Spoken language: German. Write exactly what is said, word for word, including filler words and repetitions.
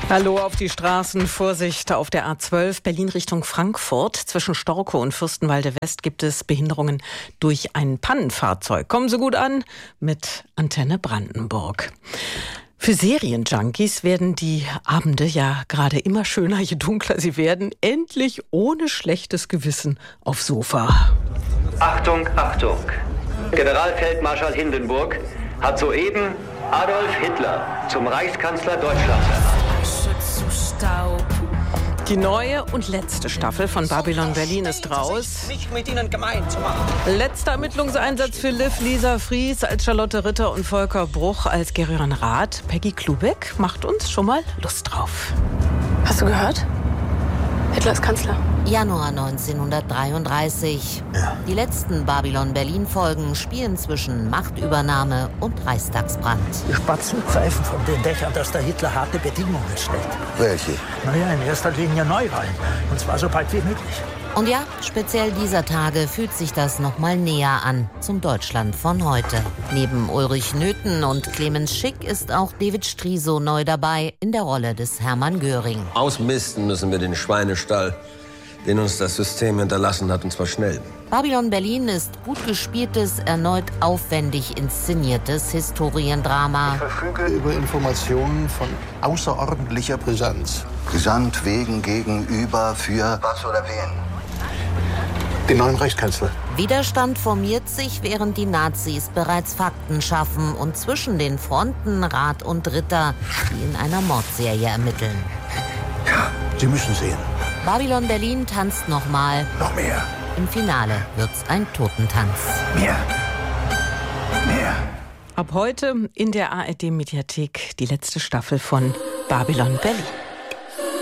Hallo auf die Straßen, Vorsicht auf der A zwölf Berlin Richtung Frankfurt. Zwischen Storkow und Fürstenwalde West gibt es Behinderungen durch ein Pannenfahrzeug. Kommen Sie gut an mit Antenne Brandenburg. Für Serienjunkies werden die Abende ja gerade immer schöner, je dunkler sie werden. Endlich ohne schlechtes Gewissen aufs Sofa. Achtung, Achtung! Generalfeldmarschall Hindenburg hat soeben Adolf Hitler zum Reichskanzler Deutschlands ernannt. Die neue und letzte Staffel von Babylon Berlin ist raus. Nicht mit ihnen gemein zu machen. Letzter Ermittlungseinsatz für Liv, Lisa Fries als Charlotte Ritter und Volker Bruch als Gerion Rath. Peggy Klubeck macht uns schon mal Lust drauf. Hast du gehört? Hitler ist Kanzler. Januar neunzehnhundertdreiunddreißig. Ja. Die letzten Babylon-Berlin-Folgen spielen zwischen Machtübernahme und Reichstagsbrand. Die Spatzen pfeifen von den Dächern, dass der Hitler harte Bedingungen stellt. Welche? Naja, in erster Linie Neuwahlen. Und zwar so bald wie möglich. Und ja, speziell dieser Tage fühlt sich das noch mal näher an zum Deutschland von heute. Neben Ulrich Nöthen und Clemens Schick ist auch David Striso neu dabei in der Rolle des Hermann Göring. Ausmisten müssen wir den Schweinestall, den uns das System hinterlassen hat, und zwar schnell. Babylon Berlin ist gut gespieltes, erneut aufwendig inszeniertes Historiendrama. Ich verfüge über Informationen von außerordentlicher Brisanz. Brisant, wegen, gegenüber, für was oder wen? Den neuen Reichskanzler. Widerstand formiert sich, während die Nazis bereits Fakten schaffen und zwischen den Fronten Rath und Ritter, die in einer Mordserie ermitteln. Ja, Sie müssen sehen. Babylon Berlin tanzt nochmal. Noch mehr. Im Finale wird's ein Totentanz. Mehr. Mehr. Ab heute in der A R D-Mediathek die letzte Staffel von Babylon Berlin.